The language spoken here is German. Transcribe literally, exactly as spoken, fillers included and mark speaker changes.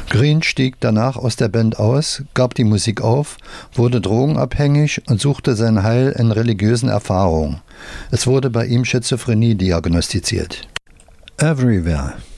Speaker 1: Green stieg danach aus der Band aus, gab die Musik auf, wurde drogenabhängig und suchte sein Heil in religiösen Erfahrungen. Es wurde bei ihm Schizophrenie diagnostiziert. Everywhere.